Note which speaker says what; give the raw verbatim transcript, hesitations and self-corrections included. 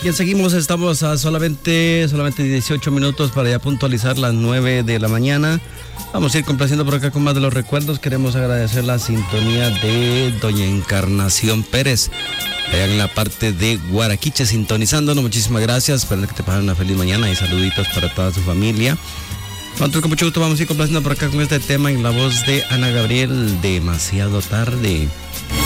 Speaker 1: Bien, seguimos, estamos a solamente, solamente dieciocho minutos para ya puntualizar las nueve de la mañana. Vamos a ir complaciendo por acá con más de los recuerdos. Queremos agradecer la sintonía de doña Encarnación Pérez, allá en la parte de Guaraquiche, sintonizándonos. Muchísimas gracias, espero que te pasen una feliz mañana y saluditos para toda su familia. Nosotros con mucho gusto vamos a ir complaciendo por acá con este tema en la voz de Ana Gabriel, Demasiado Tarde.